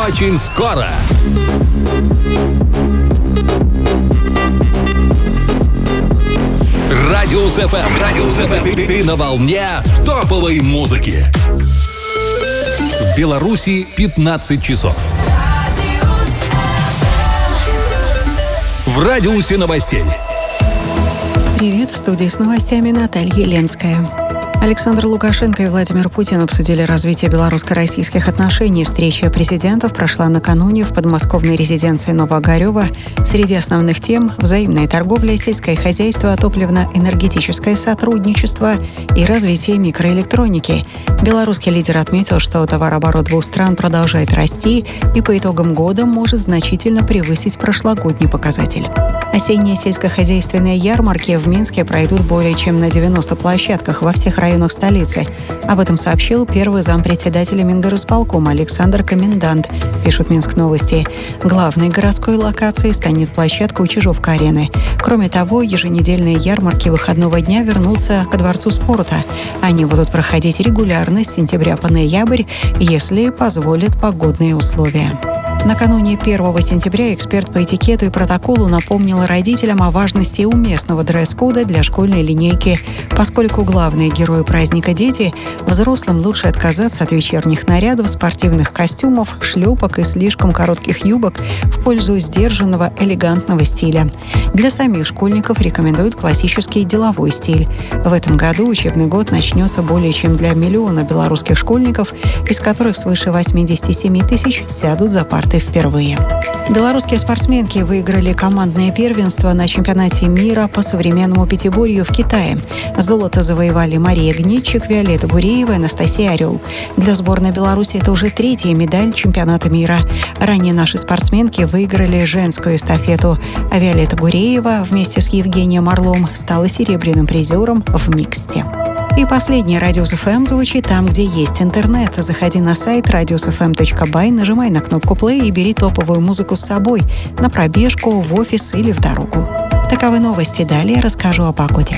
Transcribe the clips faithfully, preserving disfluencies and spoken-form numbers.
очень скоро. Радиус эф эм. Радиус эф эм. Ты на волне топовой музыки. В Беларуси пятнадцать часов. В радиусе новостей. Привет, в студии с новостями Наталья Ленская. Александр Лукашенко и Владимир Путин обсудили развитие белорусско-российских отношений. Встреча президентов прошла накануне в подмосковной резиденции Новоогарева. Среди основных тем – взаимная торговля, сельское хозяйство, топливно-энергетическое сотрудничество и развитие микроэлектроники. Белорусский лидер отметил, что товарооборот двух стран продолжает расти и по итогам года может значительно превысить прошлогодний показатель. Осенние сельскохозяйственные ярмарки в Минске пройдут более чем на девяноста площадках во всех районах столицы. Об этом сообщил первый зампредседателя Мингорисполкома Александр Комендант, пишут Минск новости. Главной городской локацией станет площадка у Чижовка-арены. Кроме того, еженедельные ярмарки выходного дня вернутся ко Дворцу спорта. Они будут проходить регулярно с сентября по ноябрь, если позволят погодные условия. Накануне первого сентября эксперт по этикету и протоколу напомнил родителям о важности уместного дресс-кода для школьной линейки. Поскольку главные герои праздника – дети, взрослым лучше отказаться от вечерних нарядов, спортивных костюмов, шлепок и слишком коротких юбок в пользу сдержанного, элегантного стиля. Для самих школьников рекомендуют классический деловой стиль. В этом году учебный год начнется более чем для миллиона белорусских школьников, из которых свыше восемьдесят семь тысяч сядут за парты впервые. Белорусские спортсменки выиграли командное первенство на чемпионате мира по современному пятиборью в Китае. Золото завоевали Мария Гнитчик, Виолетта Гуреева и Анастасия Орел. Для сборной Беларуси это уже третья медаль чемпионата мира. Ранее наши спортсменки выиграли женскую эстафету, а Виолетта Гуреева вместе с Евгением Орлом стала серебряным призером в миксте. И последний Радиус эф эм звучит там, где есть интернет. Заходи на сайт радиус эф эм точка бай, нажимай на кнопку плей и бери топовую музыку с собой на пробежку, в офис или в дорогу. Таковы новости. Далее расскажу о погоде.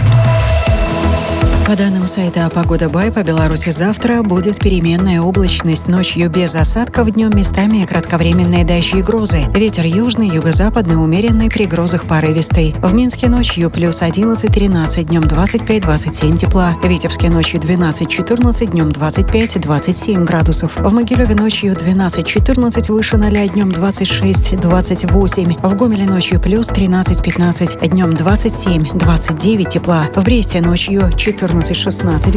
По данным сайта «Погода Бай», по Беларуси завтра будет переменная облачность, ночью без осадков, днем местами кратковременные дожди и грозы. Ветер южный, юго-западный, умеренный, при грозах порывистый. В Минске ночью плюс одиннадцать-тринадцать, днем двадцать пять - двадцать семь тепла. В Витебске ночью двенадцать-четырнадцать, днем двадцать пять - двадцать семь градусов. В Могилеве ночью двенадцать-четырнадцать, выше ноля, днем двадцать шесть - двадцать восемь. В Гомеле ночью плюс тринадцать-пятнадцать, днем двадцать семь - двадцать девять тепла. В Бресте ночью четырнадцать-шестнадцать